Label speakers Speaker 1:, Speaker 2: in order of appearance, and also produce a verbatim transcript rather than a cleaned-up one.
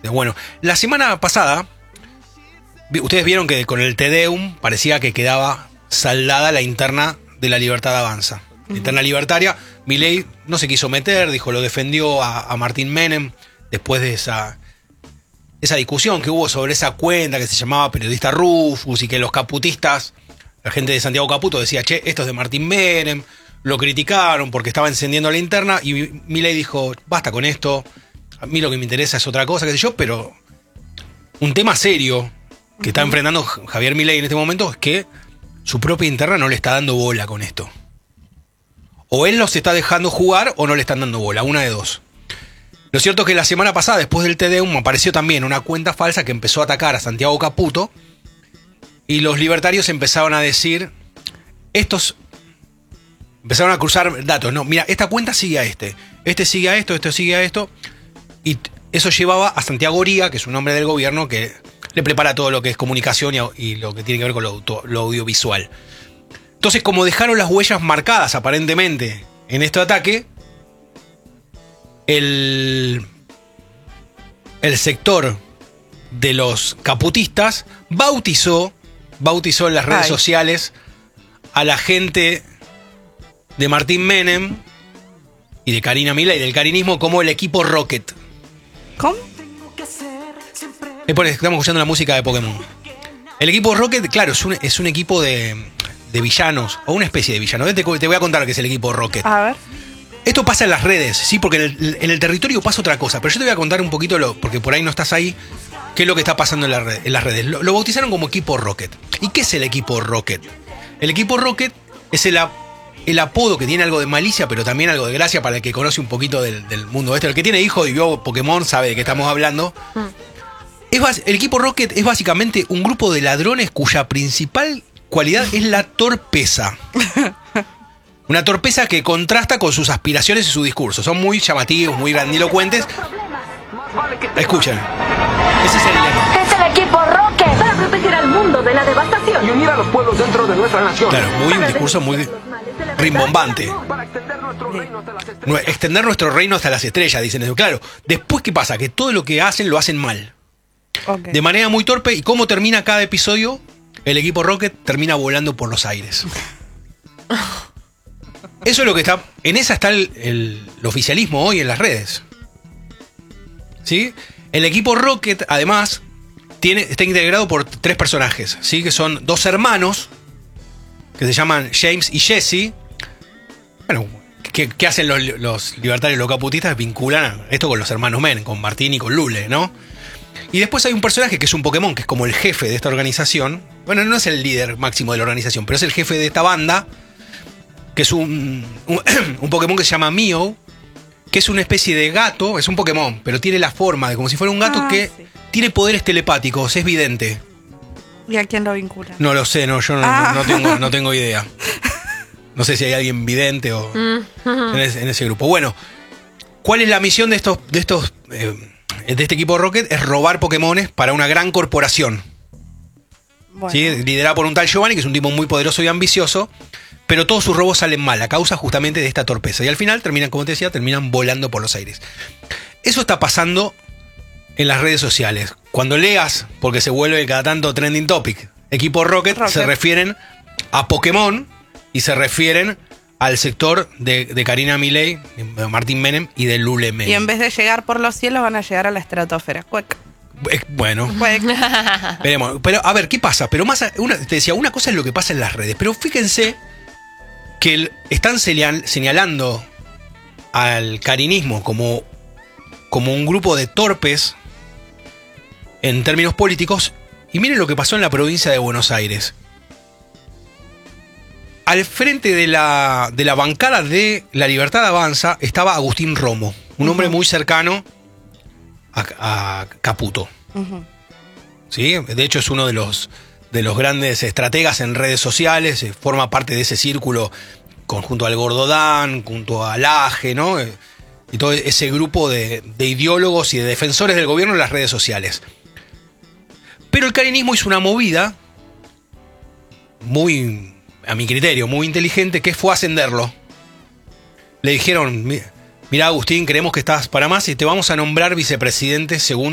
Speaker 1: Bueno, la semana pasada, ustedes vieron que con el Te Deum parecía que quedaba saldada la interna de la Libertad Avanza. La interna libertaria, Milei no se quiso meter, dijo, lo defendió a, a Martín Menem después de esa, esa discusión que hubo sobre esa cuenta que se llamaba Periodista Rufus y que los caputistas, la gente de Santiago Caputo decía, che, esto es de Martín Menem, lo criticaron porque estaba encendiendo la interna y Milei dijo, basta con esto, a mí lo que me interesa es otra cosa, qué sé yo, pero un tema serio que está enfrentando Javier Milei en este momento es que su propia interna no le está dando bola con esto. O él los está dejando jugar o no le están dando bola, una de dos. Lo cierto es que la semana pasada, después del Te Deum, apareció también una cuenta falsa que empezó a atacar a Santiago Caputo y los libertarios empezaron a decir, estos empezaron a cruzar datos, no, mira, esta cuenta sigue a este, este sigue a esto, esto sigue a esto, y eso llevaba a Santiago Oría, que es un hombre del gobierno que le prepara todo lo que es comunicación y, y lo que tiene que ver con lo, lo audiovisual. Entonces, como dejaron las huellas marcadas aparentemente en este ataque, el, el sector de los caputistas bautizó, bautizó en las redes Ay. sociales a la gente de Martín Menem y de Karina Milei, del carinismo, como el equipo Rocket.
Speaker 2: ¿Cómo?
Speaker 1: Estamos escuchando la música de Pokémon. El equipo Rocket, claro, es un, es un equipo de, de villanos, o una especie de villanos. Te, te voy a contar qué es el equipo Rocket.
Speaker 2: A ver.
Speaker 1: Esto pasa en las redes, sí, porque en el, en el territorio pasa otra cosa. Pero yo te voy a contar un poquito, lo, porque por ahí no estás ahí, qué es lo que está pasando en, la red, en las redes. Lo, lo bautizaron como equipo Rocket. ¿Y qué es el equipo Rocket? El equipo Rocket es el, el apodo que tiene algo de malicia, pero también algo de gracia para el que conoce un poquito del, del mundo este. El que tiene hijos y vio Pokémon sabe de qué estamos hablando. Mm. Es, el equipo Rocket es básicamente un grupo de ladrones cuya principal cualidad es la torpeza. Una torpeza que contrasta con sus aspiraciones y su discurso. Son muy llamativos, muy grandilocuentes. Escuchen. Ese es el lema.
Speaker 3: Es el equipo Rocket para proteger al mundo de la devastación
Speaker 4: y unir a los pueblos dentro de nuestra nación.
Speaker 1: Claro, muy un discurso muy rimbombante.
Speaker 4: Para extender nuestro reino hasta las estrellas.
Speaker 1: No, extender nuestro reino hasta las estrellas, dicen eso. Claro, después ¿qué pasa? Que todo lo que hacen lo hacen mal. Okay. De manera muy torpe. ¿Y cómo termina cada episodio? El equipo Rocket termina volando por los aires. Eso es lo que está. En esa está el, el, el oficialismo hoy en las redes. ¿Sí? El equipo Rocket, además, tiene, está integrado por tres personajes, ¿sí? Que son dos hermanos que se llaman James y Jesse. Bueno, ¿qué, qué hacen los, los libertarios, los caputistas? Vinculan esto con los hermanos Men, con Martín y con Lule, ¿no? Y después hay un personaje que es un Pokémon, que es como el jefe de esta organización. Bueno, no es el líder máximo de la organización, pero es el jefe de esta banda, que es un, un, un Pokémon que se llama Mew, que es una especie de gato, es un Pokémon, pero tiene la forma de como si fuera un gato ah, que sí. tiene poderes telepáticos, es vidente.
Speaker 2: ¿Y a quién lo vincula?
Speaker 1: No lo sé, no, yo no, ah. no, no, tengo, no tengo idea. No sé si hay alguien vidente o en, ese, en ese grupo. Bueno, ¿cuál es la misión de estos, de estos, eh, de este equipo Rocket? Es robar Pokémones para una gran corporación. Bueno. ¿Sí? Liderada por un tal Giovanni, que es un tipo muy poderoso y ambicioso. Pero todos sus robos salen mal a causa justamente de esta torpeza. Y al final terminan, como te decía, terminan volando por los aires. Eso está pasando en las redes sociales. Cuando leas, porque se vuelve cada tanto trending topic, equipo Rocket, Rocket. se refieren a Pokémon y se refieren al sector de, de Karina Milei, de Martín Menem y de Lule Menem.
Speaker 2: Y en vez de llegar por los cielos van a llegar a la estratosfera. Cuec.
Speaker 1: Bueno, veremos. Pero a ver, ¿qué pasa? Pero más, una, te decía, una cosa es lo que pasa en las redes, pero fíjense que están señalando al carinismo como, como un grupo de torpes en términos políticos. Y miren lo que pasó en la provincia de Buenos Aires. Al frente de la, de la bancada de La Libertad Avanza estaba Agustín Romo, un uh-huh. hombre muy cercano a, a Caputo. Uh-huh. ¿Sí? De hecho es uno de los... de los grandes estrategas en redes sociales, eh, forma parte de ese círculo con, junto al Gordodán, junto al Aje, ¿no? Eh, y todo ese grupo de, de ideólogos y de defensores del gobierno en las redes sociales. Pero el carinismo hizo una movida muy, a mi criterio, muy inteligente, que fue ascenderlo. Le dijeron, mira Agustín, creemos que estás para más y te vamos a nombrar vicepresidente según